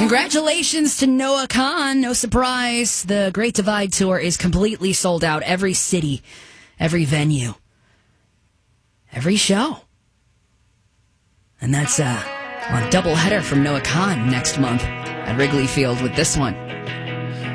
Congratulations to Noah Kahan. No surprise. The Great Divide Tour is completely sold out. Every city, every venue, every show. And that's a doubleheader from Noah Kahan next month at Wrigley Field with this one.